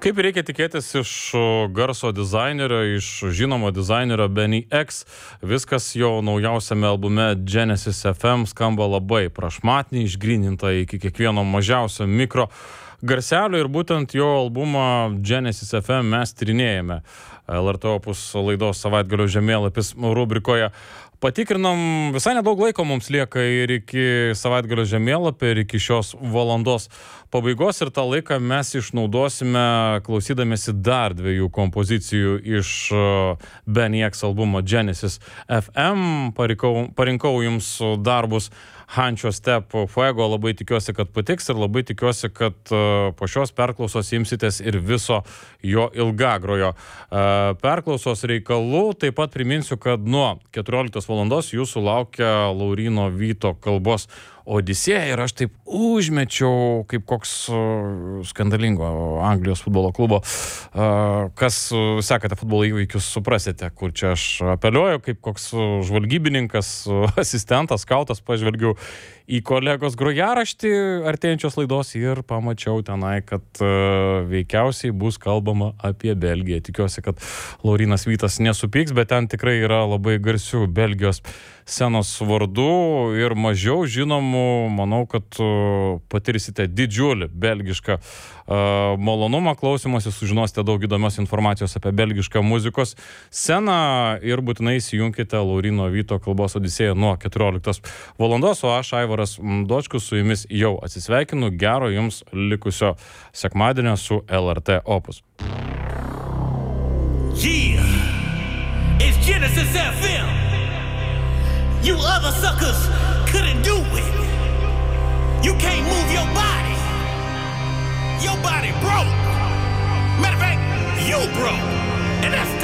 Kaip reikia tikėtis iš garso dizainerio, iš žinomo dizainerio Benny X, viskas jo naujausiame albume Genesis FM skamba labai prašmatniai, išgryninta iki kiekvieno mažiausio mikro garselio ir būtent jo albumą Genesis FM mes tyrinėjame LRT Opus laidos Savaitgalio žemėlapis rubrikoje. Patikrinam, visai nedaug laiko mums lieka ir iki Savaitgalio žemėlapio, ir iki šios valandos pabaigos ir tą laiką mes išnaudosime klausydamėsi dar dviejų kompozicijų iš Benny X albumo Genesis FM. Parinkau jums darbus Hančio Step Fuego, labai tikiuosi, kad patiks ir labai tikiuosi, kad po šios perklausos imsitės ir viso jo ilgagrojo perklausos reikalų. Taip pat priminsiu, kad nuo 14 valandos jūsų laukia Lauryno Vyto kalbos Odisėja ir aš taip užmečiau kaip koks skandalingo Anglijos futbolo klubo. Kas sekate futbolo įvykius, suprasite, kur čia aš apeliuoju, kaip koks žvalgybininkas, asistentas, skautas, pažvelgiau į kolegos grojaraštį artėjančios laidos ir pamačiau tenai, kad veikiausiai bus kalbama apie Belgiją. Tikiuosi, kad Laurynas Vytas nesupyks, bet ten tikrai yra labai garsių Belgijos scenos vardų ir mažiau žinomų. Manau, kad patirsite didžiulį belgišką malonumą klausymosi, sužinosite daug įdomios informacijos apie belgišką muzikos sceną ir būtinai įsijunkite Lauryno Vyto kalbos Odisėją nuo 14 valandos, o aš, Aivaras Dočkus, su jumis jau atsisveikinu. Gero jums likusio sekmadienio su LRT Opus. Yeah, it's Genesis FM. You other suckers couldn't do it. You can't move your body. Your body broke. Matter of fact, you broke. And that's